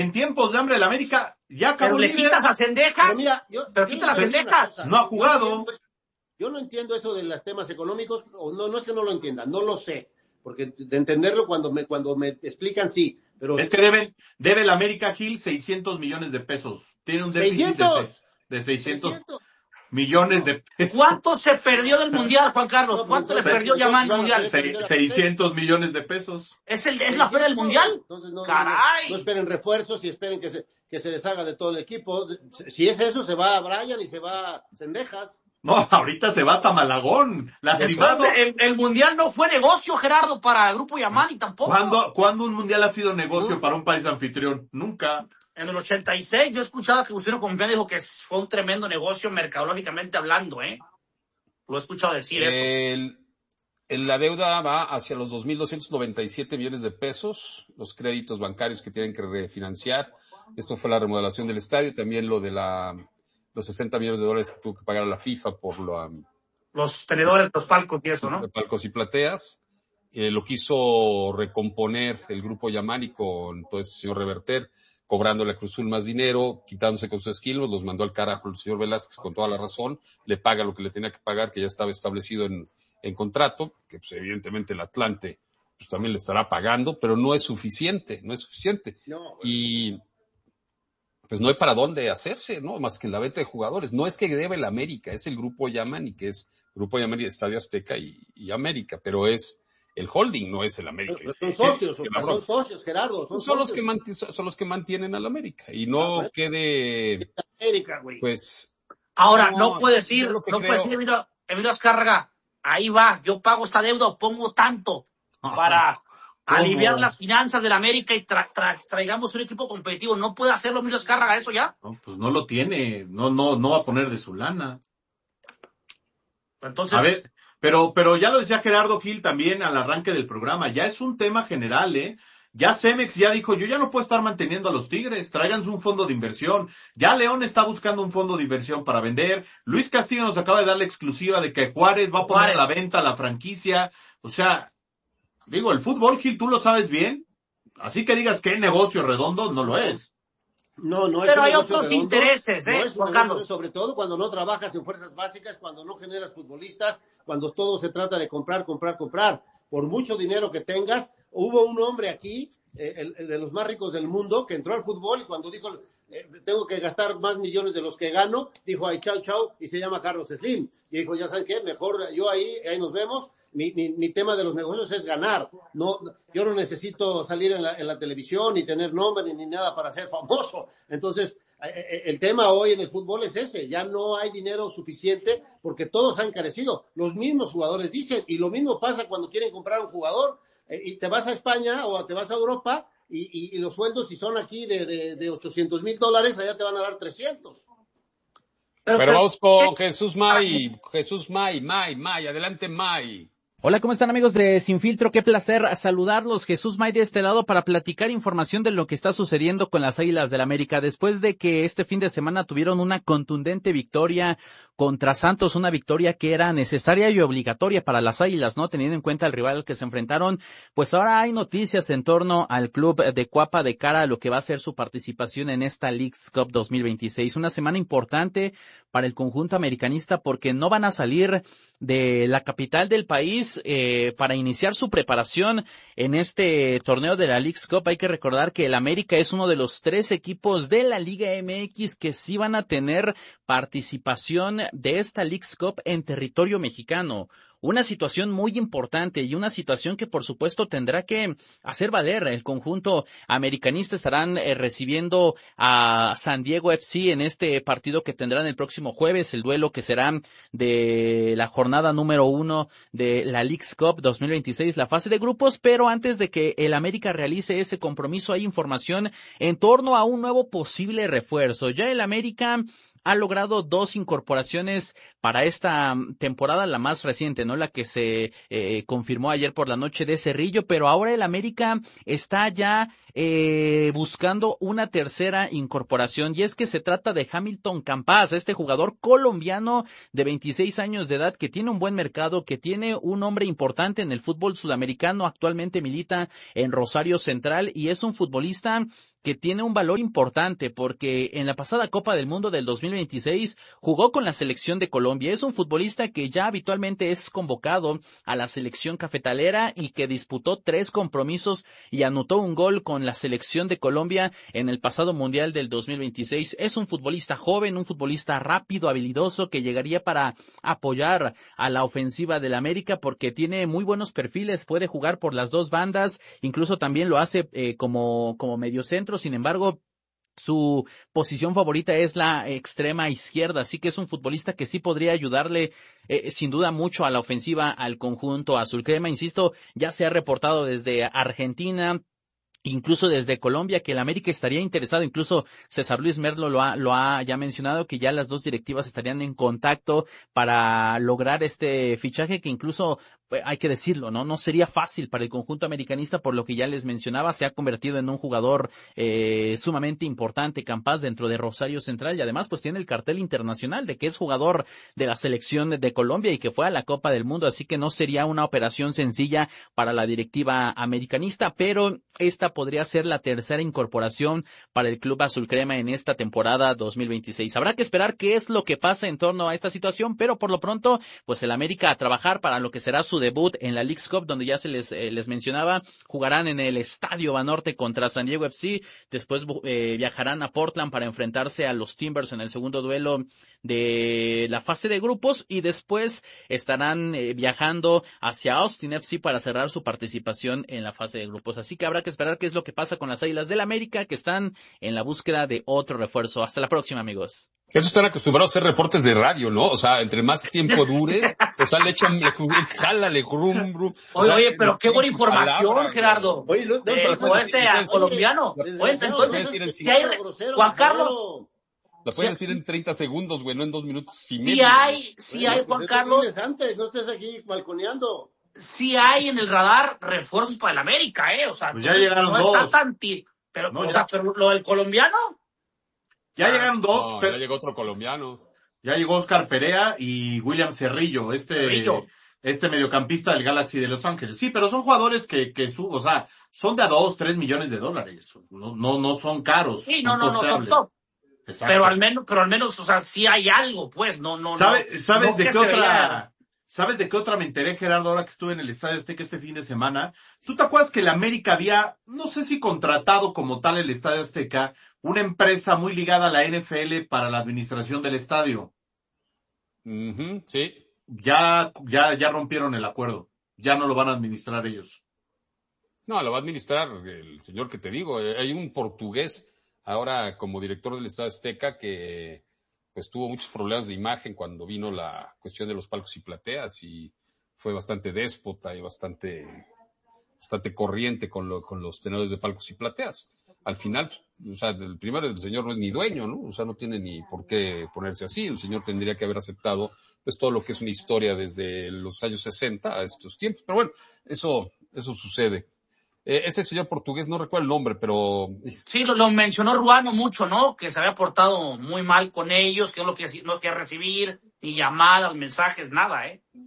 en tiempos de hambre el América ya Pero acabó le líder. quitas a Cendejas. Pero mira, Pero quita las Cendejas. No ha jugado. Yo no entiendo eso de los temas económicos, o no es que no lo entienda, no lo sé, porque de entenderlo cuando me explican sí, pero es que debe el América Gil 600 millones de pesos. Tiene un déficit de 600 millones de pesos. ¿Cuánto se perdió del Mundial, Juan Carlos? ¿Cuánto le perdió Yamal al Mundial? 600 millones de pesos. ¿Es la feria del Mundial? Entonces ¡Caray! No esperen refuerzos y esperen que se deshaga de todo el equipo. Si es eso, se va a Brian y se va a Cendejas. No, ahorita se va a Tamalagón, lastimado. El Mundial no fue negocio, Gerardo, para el Grupo Yamani tampoco. ¿Cuándo un Mundial ha sido negocio para un país anfitrión? Nunca. En el 86 yo he escuchado que Justino Confianza dijo que fue un tremendo negocio mercadológicamente hablando, ¿eh? Lo he escuchado decir eso. La deuda va hacia los 2.297 millones de pesos, los créditos bancarios que tienen que refinanciar. Esto fue la remodelación del estadio, también lo de los 60 millones de dólares que tuvo que pagar a la FIFA por los tenedores, los palcos y eso, ¿no? Palcos y plateas. Lo quiso recomponer el Grupo Yamani con todo este señor Reverter, cobrando a Cruz Azul más dinero, quitándose con sus esquilos, los mandó al carajo el señor Velázquez con toda la razón, le paga lo que le tenía que pagar, que ya estaba establecido en contrato, que pues evidentemente el Atlante pues también le estará pagando, pero no es suficiente. No, y pues no hay para dónde hacerse, ¿no? Más que la venta de jugadores. No es que debe el América, es el Grupo Yamani, que es Grupo Yamani, Estadio Azteca y América, pero es el holding, no es el América. Son socios, Gerardo. Son los que mantienen al América. Y no quede... América, güey. Pues... Ahora, no puedes ir, Emilio Azcárraga, ahí va, yo pago esta deuda o pongo tanto para aliviar las finanzas del América y traigamos un equipo competitivo. ¿No puede hacerlo Emilio Azcárraga eso ya? No, pues no lo tiene, no va a poner de su lana. Entonces... A ver, pero ya lo decía Gerardo Gil también al arranque del programa, ya es un tema general, Ya Cemex ya dijo, yo ya no puedo estar manteniendo a los Tigres, tráiganse un fondo de inversión. Ya León está buscando un fondo de inversión para vender. Luis Castillo nos acaba de dar la exclusiva de que Juárez va a poner a la venta la franquicia. O sea, digo, el fútbol, Gil, tú lo sabes bien. Así que digas que es negocio redondo, no lo es. No es. Pero hay otros intereses, no es Juan Carlos. Sobre todo cuando no trabajas en fuerzas básicas, cuando no generas futbolistas, cuando todo se trata de comprar. Por mucho dinero que tengas, hubo un hombre aquí, el de los más ricos del mundo, que entró al fútbol y cuando dijo, tengo que gastar más millones de los que gano, dijo, ay, chao, y se llama Carlos Slim. Y dijo, ya saben qué, mejor yo ahí nos vemos. Mi tema de los negocios es ganar. No, yo no necesito salir en la televisión, ni tener nombre, ni nada para ser famoso. Entonces, el tema hoy en el fútbol es ese. Ya no hay dinero suficiente porque todos han encarecido. Los mismos jugadores dicen, y lo mismo pasa cuando quieren comprar un jugador. Y te vas a España o te vas a Europa y los sueldos, si son aquí de $800,000, allá te van a dar 300. Pero vamos con Jesús May. Adelante, May. Hola, ¿cómo están amigos de Sin Filtro? Qué placer saludarlos. Jesús May de este lado para platicar información de lo que está sucediendo con las Águilas del América. Después de que este fin de semana tuvieron una contundente victoria contra Santos, una victoria que era necesaria y obligatoria para las Águilas, ¿no? Teniendo en cuenta el rival al que se enfrentaron, pues ahora hay noticias en torno al club de Cuapa de cara a lo que va a ser su participación en esta Leagues Cup 2026. Una semana importante para el conjunto americanista porque no van a salir de la capital del país para iniciar su preparación en este torneo de la Leagues Cup. Hay que recordar que el América es uno de los 3 equipos de la Liga MX que sí van a tener participación de esta Leagues Cup en territorio mexicano. Una situación muy importante y una situación que por supuesto tendrá que hacer valer. El conjunto americanista estarán recibiendo a San Diego FC en este partido que tendrán el próximo jueves, el duelo que será de la jornada número 1 de la Leagues Cup 2026, la fase de grupos. Pero antes de que el América realice ese compromiso, hay información en torno a un nuevo posible refuerzo. Ya el América ha logrado 2 incorporaciones para esta temporada, la más reciente, ¿no? La que se confirmó ayer por la noche de Cerrillo, pero ahora el América está ya buscando una tercera incorporación, y es que se trata de Hamilton Campas, este jugador colombiano de 26 años de edad que tiene un buen mercado, que tiene un nombre importante en el fútbol sudamericano, actualmente milita en Rosario Central y es un futbolista que tiene un valor importante porque en la pasada Copa del Mundo del 2026 jugó con la selección de Colombia. Es un futbolista que ya habitualmente es convocado a la selección cafetalera y que disputó 3 compromisos y anotó un gol con la selección de Colombia en el pasado Mundial del 2026. Es un futbolista joven, un futbolista rápido, habilidoso, que llegaría para apoyar a la ofensiva del América porque tiene muy buenos perfiles, puede jugar por las dos bandas, incluso también lo hace como mediocentro. Sin embargo, su posición favorita es la extrema izquierda, así que es un futbolista que sí podría ayudarle sin duda mucho a la ofensiva al conjunto azul crema. Insisto, ya se ha reportado desde Argentina, incluso desde Colombia, que el América estaría interesado. Incluso César Luis Merlo lo ha ya mencionado, que ya las dos directivas estarían en contacto para lograr este fichaje, que incluso hay que decirlo, no sería fácil para el conjunto americanista, por lo que ya les mencionaba. Se ha convertido en un jugador sumamente importante, capaz dentro de Rosario Central, y además pues tiene el cartel internacional de que es jugador de la selección de Colombia y que fue a la Copa del Mundo, así que no sería una operación sencilla para la directiva americanista, pero esta podría ser la tercera incorporación para el club azul crema en esta temporada 2026. Habrá que esperar qué es lo que pasa en torno a esta situación, pero por lo pronto pues el América a trabajar para lo que será su debut en la Leagues Cup, donde ya se les mencionaba, jugarán en el Estadio Banorte contra San Diego FC, después viajarán a Portland para enfrentarse a los Timbers en el segundo duelo de la fase de grupos, y después estarán viajando hacia Austin FC para cerrar su participación en la fase de grupos. Así que habrá que esperar qué es lo que pasa con las Águilas del América, que están en la búsqueda de otro refuerzo. Hasta la próxima, amigos. Eso están acostumbrados a hacer reportes de radio, ¿no? O sea, entre más tiempo dures, o sea, le echan, jálale, grum. Oye, pero qué buena información, palabra, Gerardo. Oye, colombiano. Oye, entonces, si hay, Juan Carlos. Lo pueden decir en 30 segundos, güey, no en 2 minutos y medio. Sí hay, Juan Carlos. Antes, no estés aquí balconeando. Sí hay en el radar refuerzos para el América, o sea, pues ya llegaron no dos. Está tan pero, no, pero lo del colombiano. Ya llegaron dos. Pero ya llegó otro colombiano. Ya llegó Oscar Perea y William Cerrillo, este mediocampista del Galaxy de Los Ángeles. Sí, pero son jugadores que o sea, son de a $2-3 millones. No son caros. Sí, no son top. Exacto. Pero al menos, o sea, sí hay algo, pues, ¿Sabes de qué otra me enteré, Gerardo, ahora que estuve en el Estadio Azteca este fin de semana? ¿Tú te acuerdas que el América había, no sé si contratado como tal el Estadio Azteca, una empresa muy ligada a la NFL para la administración del estadio? Sí. Ya rompieron el acuerdo. Ya no lo van a administrar ellos. No, lo va a administrar el señor que te digo. Hay un portugués ahora como director del Estadio Azteca que pues tuvo muchos problemas de imagen cuando vino la cuestión de los palcos y plateas, y fue bastante déspota y bastante corriente con los tenedores de palcos y plateas. Al final, o sea, el señor no es ni dueño, ¿no? O sea, no tiene ni por qué ponerse así. El señor tendría que haber aceptado pues todo lo que es una historia desde los años 60 a estos tiempos. Pero bueno, eso sucede. Ese señor portugués, no recuerdo el nombre, pero... Sí, lo mencionó Ruano mucho, ¿no? Que se había portado muy mal con ellos, que no quería recibir ni llamadas, mensajes, nada,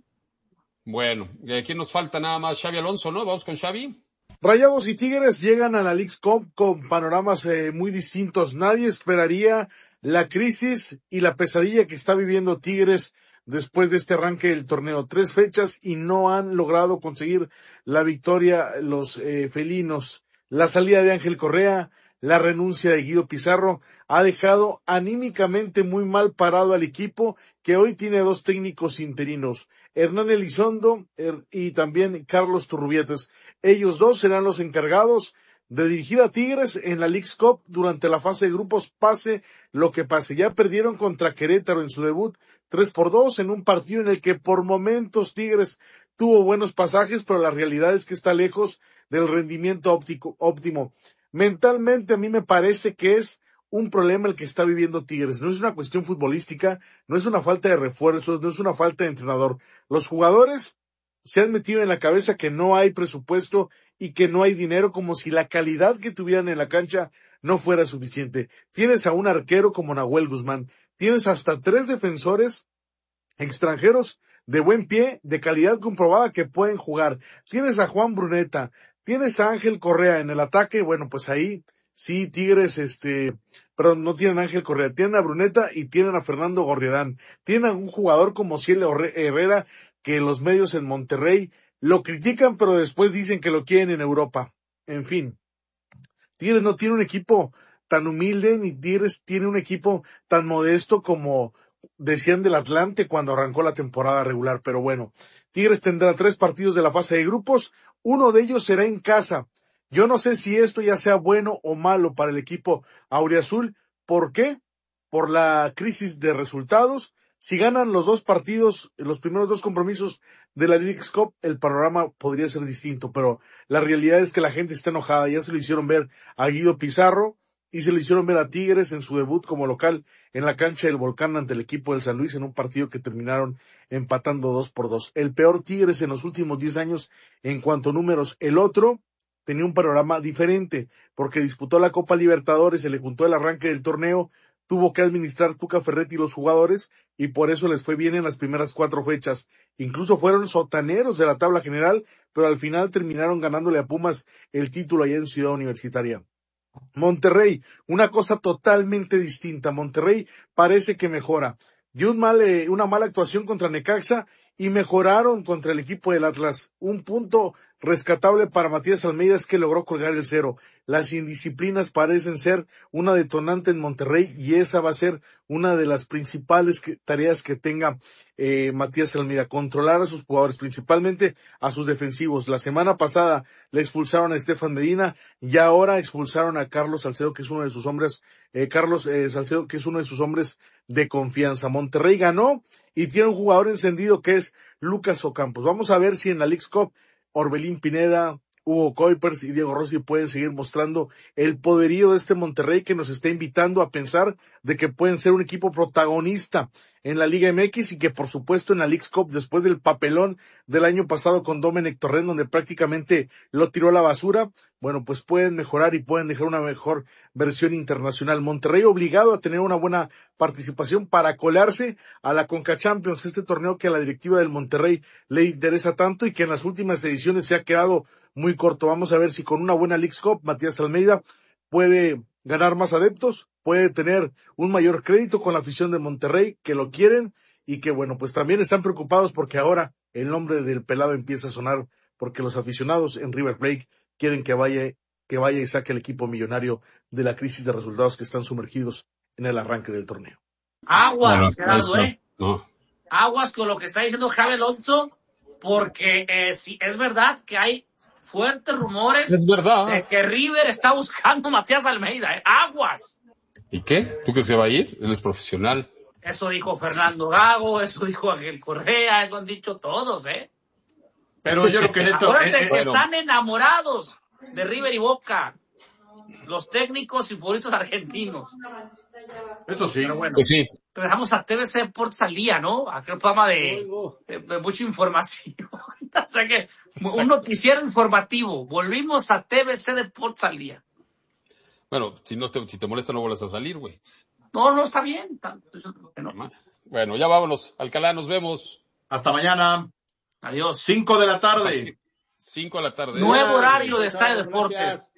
Bueno, ¿quién nos falta nada más? Xavi Alonso, ¿no? Vamos con Xavi. Rayados y Tigres llegan a la Leagues Cup con panoramas muy distintos. Nadie esperaría la crisis y la pesadilla que está viviendo Tigres después de este arranque del torneo. 3 fechas y no han logrado conseguir la victoria los felinos. La salida de Ángel Correa, la renuncia de Guido Pizarro ha dejado anímicamente muy mal parado al equipo, que hoy tiene 2 técnicos interinos, Hernán Elizondo y también Carlos Turrubietes. Ellos 2 serán los encargados de dirigir a Tigres en la Leagues Cup durante la fase de grupos, pase lo que pase. Ya perdieron contra Querétaro en su debut 3-2 en un partido en el que por momentos Tigres tuvo buenos pasajes, pero la realidad es que está lejos del rendimiento óptimo. Mentalmente a mí me parece que es un problema el que está viviendo Tigres. No es una cuestión futbolística, no es una falta de refuerzos, no es una falta de entrenador. Los jugadores se han metido en la cabeza que no hay presupuesto y que no hay dinero, como si la calidad que tuvieran en la cancha no fuera suficiente. Tienes a un arquero como Nahuel Guzmán, tienes hasta 3 defensores extranjeros de buen pie, de calidad comprobada, que pueden jugar. Tienes a Juan Bruneta, tienes a Ángel Correa en el ataque. Bueno, pues ahí Sí, Tigres, perdón, no tienen a Ángel Correa, tienen a Bruneta y tienen a Fernando Gorriarán. Tienen a un jugador como Cielo Herrera, que los medios en Monterrey lo critican, pero después dicen que lo quieren en Europa. En fin, Tigres no tiene un equipo tan humilde, ni Tigres tiene un equipo tan modesto como decían del Atlante cuando arrancó la temporada regular. Pero bueno, Tigres tendrá 3 partidos de la fase de grupos, uno de ellos será en casa. Yo no sé si esto ya sea bueno o malo para el equipo auriazul. ¿Por qué? Por la crisis de resultados. Si ganan los 2 partidos, los primeros 2 compromisos de la Leagues Cup, el panorama podría ser distinto, pero la realidad es que la gente está enojada. Ya se lo hicieron ver a Guido Pizarro y se lo hicieron ver a Tigres en su debut como local en la cancha del Volcán ante el equipo del San Luis en un partido que terminaron empatando 2-2. El peor Tigres en los últimos 10 años en cuanto a números. El otro tenía un panorama diferente, porque disputó la Copa Libertadores, se le juntó el arranque del torneo, tuvo que administrar Tuca Ferretti y los jugadores, y por eso les fue bien en las primeras 4 fechas. Incluso fueron sotaneros de la tabla general, pero al final terminaron ganándole a Pumas el título allá en Ciudad Universitaria. Monterrey, una cosa totalmente distinta. Monterrey parece que mejora. Dio una mala actuación contra Necaxa y mejoraron contra el equipo del Atlas. Un punto rescatable para Matías Almeida es que logró colgar el 0. Las indisciplinas parecen ser una detonante en Monterrey y esa va a ser una de las principales tareas que tenga Matías Almeida, controlar a sus jugadores, principalmente a sus defensivos. La semana pasada le expulsaron a Estefan Medina y ahora expulsaron a Carlos Salcedo, que es uno de sus hombres, Salcedo, que es uno de sus hombres de confianza. Monterrey ganó y tiene un jugador encendido que es Lucas Ocampos. Vamos a ver si en la Leagues Cup Orbelín Pineda, Hugo Kuipers y Diego Rossi pueden seguir mostrando el poderío de este Monterrey que nos está invitando a pensar de que pueden ser un equipo protagonista en la Liga MX y que por supuesto en la Leagues Cup, después del papelón del año pasado con Domenech Torrent, donde prácticamente lo tiró a la basura, bueno, pues pueden mejorar y pueden dejar una mejor versión internacional. Monterrey obligado a tener una buena participación para colarse a la Conca Champions, este torneo que a la directiva del Monterrey le interesa tanto y que en las últimas ediciones se ha quedado muy corto. Vamos a ver si con una buena Leagues Cup Matías Almeida puede ganar más adeptos, puede tener un mayor crédito con la afición de Monterrey, que lo quieren y que bueno, pues también están preocupados porque ahora el nombre del pelado empieza a sonar porque los aficionados en River Plate quieren que vaya y saque el equipo millonario de la crisis de resultados que están sumergidos en el arranque del torneo. Aguas, Gerardo, no. Aguas con lo que está diciendo Javi Alonso, porque si es verdad que hay fuertes rumores de que River está buscando a Matías Almeida, Aguas. ¿Y qué? ¿Tú que se va a ir? Él es profesional. Eso dijo Fernando Gago, eso dijo Ángel Correa, eso han dicho todos, Pero yo creo que en esto... Acuérdate que están enamorados de River y Boca, los técnicos y futbolistas argentinos. Eso sí. Pero bueno, pues sí. Dejamos a TVC Deportes al día, ¿no? Aquel programa de mucha información. O sea que un noticiero informativo. Volvimos a TVC Deportes al día. Bueno, si te molesta no vuelvas a salir, güey. No, está bien. Bueno, ya vámonos. Alcalá, nos vemos. Hasta mañana. Adiós. 5 de la tarde. 5 de la tarde. Nuevo horario de Estadio Deportes.